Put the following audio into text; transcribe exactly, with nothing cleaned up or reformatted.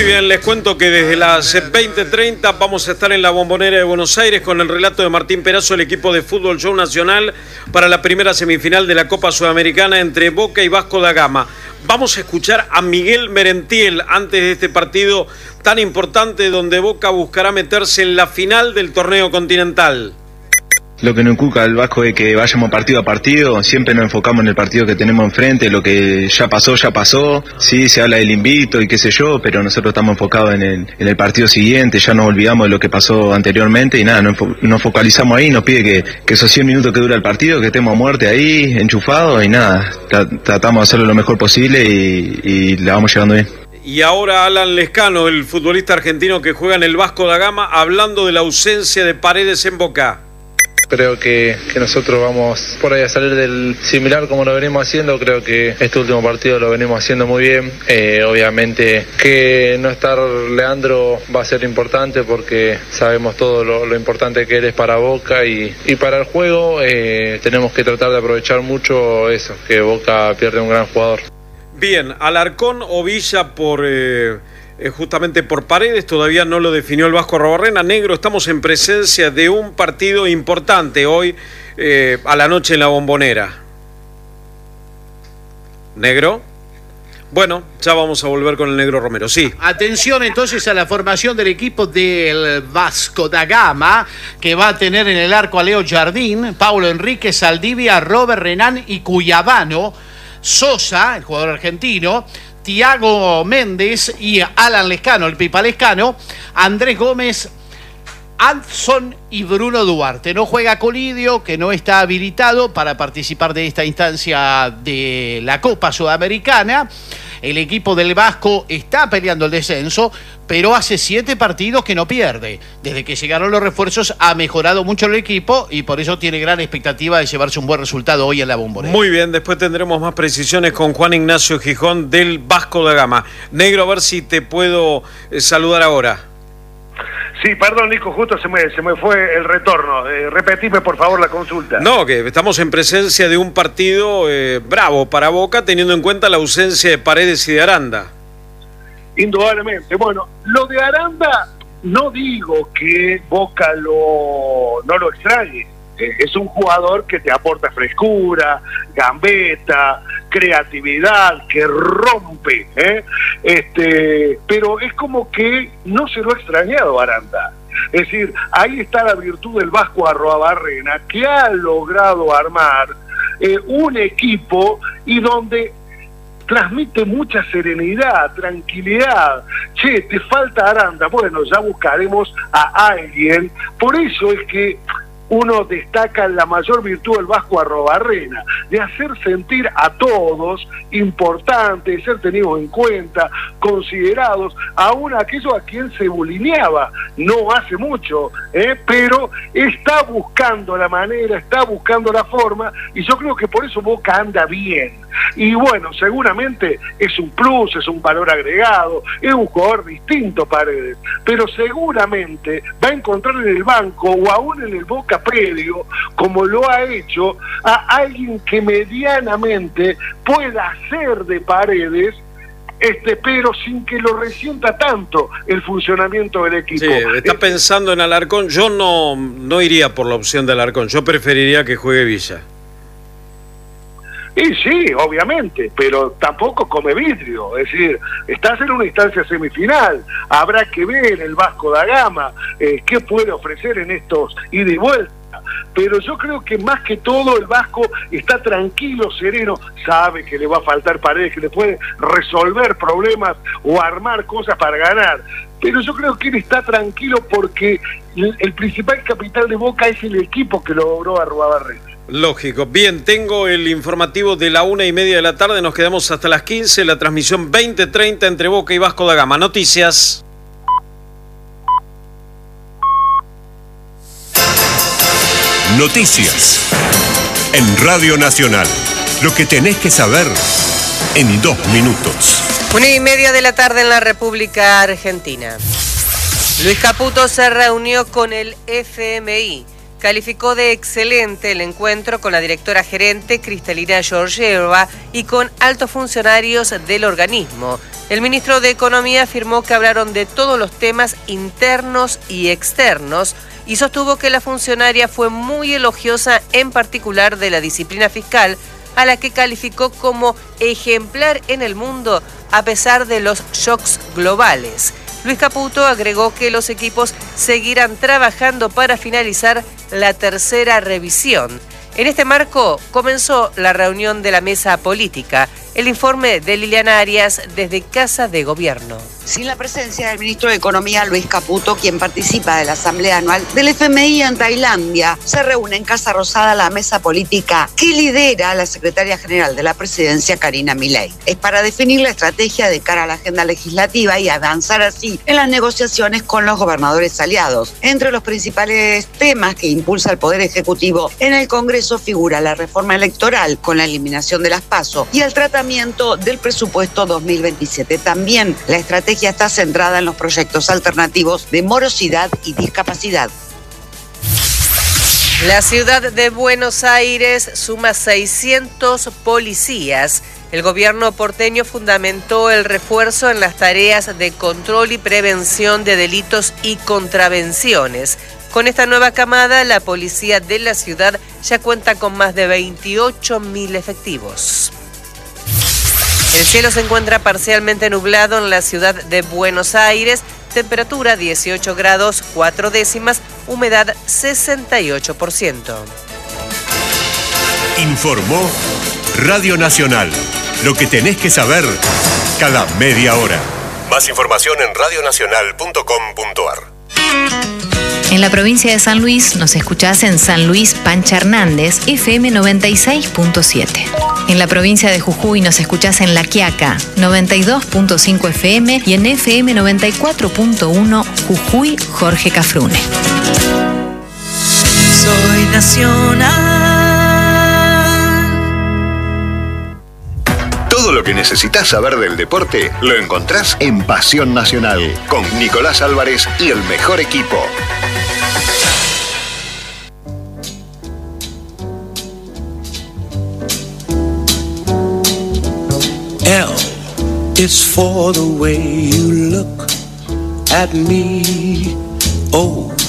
Muy bien, les cuento que desde las veinte treinta vamos a estar en la Bombonera de Buenos Aires con el relato de Martín Perazo, el equipo de fútbol Show Nacional, para la primera semifinal de la Copa Sudamericana entre Boca y Vasco da Gama. Vamos a escuchar a Miguel Merentiel antes de este partido tan importante donde Boca buscará meterse en la final del torneo continental. Lo que nos inculca el Vasco es que vayamos partido a partido, siempre nos enfocamos en el partido que tenemos enfrente, lo que ya pasó, ya pasó, sí, se habla del invicto y qué sé yo, pero nosotros estamos enfocados en el, en el partido siguiente, ya nos olvidamos de lo que pasó anteriormente y nada, nos, nos focalizamos ahí, nos pide que, que esos cien minutos que dura el partido, que estemos a muerte ahí, enchufados y nada, tra tratamos de hacerlo lo mejor posible y, y la vamos llevando bien. Y ahora Alan Lescano, el futbolista argentino que juega en el Vasco da Gama, hablando de la ausencia de Paredes en Boca. Creo que, que nosotros vamos por ahí a salir del similar como lo venimos haciendo. Creo que este último partido lo venimos haciendo muy bien. Eh, obviamente que no estar Leandro va a ser importante porque sabemos todo lo, lo importante que él es para Boca y, y para el juego. Eh, tenemos que tratar de aprovechar mucho eso, que Boca pierde un gran jugador. Bien, Alarcón o Villa por... Eh... Eh, justamente por Paredes, todavía no lo definió el Vasco Arrobarrena. Negro, estamos en presencia de un partido importante hoy eh, a la noche en la Bombonera. Negro. Bueno, ya vamos a volver con el Negro Romero, sí. Atención entonces a la formación del equipo del Vasco da Gama, que va a tener en el arco a Leo Jardín, Paulo Enrique, Saldivia, Robert Renán y Cuyabano, Sosa, el jugador argentino, Tiago Méndez y Alan Lescano, el Pipa Lescano, Andrés Gómez, Adson y Bruno Duarte. No juega Colidio, que no está habilitado para participar de esta instancia de la Copa Sudamericana. El equipo del Vasco está peleando el descenso, pero hace siete partidos que no pierde. Desde que llegaron los refuerzos ha mejorado mucho el equipo y por eso tiene gran expectativa de llevarse un buen resultado hoy en la Bombonera. Muy bien, después tendremos más precisiones con Juan Ignacio Gijón del Vasco da Gama. Negro, a ver si te puedo eh, saludar ahora. Sí, perdón, Nico, justo se me, se me fue el retorno. Eh, repetime, por favor, la consulta. No, que estamos en presencia de un partido eh, bravo para Boca, teniendo en cuenta la ausencia de Paredes y de Aranda. Indudablemente. Bueno, lo de Aranda, no digo que Boca lo, no lo extrañe. Eh, es un jugador que te aporta frescura, gambeta, creatividad, que rompe, ¿eh? este, pero es como que no se lo ha extrañado Aranda. Es decir, ahí está la virtud del Vasco Arrobarrena, que ha logrado armar eh, un equipo y donde transmite mucha serenidad, tranquilidad. Che, te falta Aranda, bueno, ya buscaremos a alguien. Por eso es que uno destaca la mayor virtud del Vasco Arrobarrena, de hacer sentir a todos importantes, de ser tenidos en cuenta, considerados, aún aquellos a quien se bulineaba no hace mucho, ¿eh? pero está buscando la manera, está buscando la forma, y yo creo que por eso Boca anda bien. Y bueno, seguramente es un plus, es un valor agregado, es un jugador distinto Paredes, pero seguramente va a encontrar en el banco o aún en el Boca predio, como lo ha hecho, a alguien que medianamente pueda hacer de Paredes, este, pero sin que lo resienta tanto el funcionamiento del equipo. Sí, está este... pensando en Alarcón. Yo no, no iría por la opción de Alarcón, yo preferiría que juegue Villa. Y sí, obviamente, pero tampoco come vidrio, es decir, estás en una instancia semifinal, habrá que ver el Vasco da Gama, eh, qué puede ofrecer en estos ida y vuelta, pero yo creo que más que todo el Vasco está tranquilo, sereno, sabe que le va a faltar Paredes, que le puede resolver problemas o armar cosas para ganar, pero yo creo que él está tranquilo porque el, el principal capital de Boca es el equipo que logró Arrobarrena. Lógico. Bien, tengo el informativo de la una y media de la tarde, nos quedamos hasta las quince, la transmisión veinte treinta entre Boca y Vasco da Gama. Noticias. Noticias. En Radio Nacional. Lo que tenés que saber en dos minutos. Una y media de la tarde en la República Argentina. Luis Caputo se reunió con el F M I. calificó de excelente el encuentro con la directora gerente Cristalina Georgieva y con altos funcionarios del organismo. El ministro de Economía afirmó que hablaron de todos los temas internos y externos y sostuvo que la funcionaria fue muy elogiosa, en particular de la disciplina fiscal, a la que calificó como ejemplar en el mundo a pesar de los shocks globales. Luis Caputo agregó que los equipos seguirán trabajando para finalizar la tercera revisión. En este marco comenzó la reunión de la mesa política. El informe de Liliana Arias desde Casa de Gobierno. Sin la presencia del ministro de Economía, Luis Caputo, quien participa de la asamblea anual del F M I en Tailandia, se reúne en Casa Rosada la mesa política que lidera la secretaria general de la presidencia, Karina Milei. Es para definir la estrategia de cara a la agenda legislativa y avanzar así en las negociaciones con los gobernadores aliados. Entre los principales temas que impulsa el Poder Ejecutivo en el Congreso figura la reforma electoral con la eliminación de las PASO y el tratamiento del presupuesto dos mil veintisiete. También la estrategia está centrada en los proyectos alternativos de morosidad y discapacidad. La ciudad de Buenos Aires suma seiscientos policías. El gobierno porteño fundamentó el refuerzo en las tareas de control y prevención de delitos y contravenciones. Con esta nueva camada, la policía de la ciudad ya cuenta con más de veintiocho mil efectivos. El cielo se encuentra parcialmente nublado en la ciudad de Buenos Aires, temperatura dieciocho grados cuatro décimas, humedad sesenta y ocho por ciento. Informó Radio Nacional, lo que tenés que saber cada media hora. Más información en radionacional punto com punto ar. En la provincia de San Luis nos escuchás en San Luis Pancha Hernández, F M noventa y seis punto siete. En la provincia de Jujuy nos escuchás en La Quiaca, noventa y dos punto cinco F M y en F M noventa y cuatro punto uno Jujuy Jorge Cafrune. Soy nacional. Todo lo que necesitas saber del deporte lo encontrás en Pasión Nacional con Nicolás Álvarez y el mejor equipo. L is for the way you look at me. O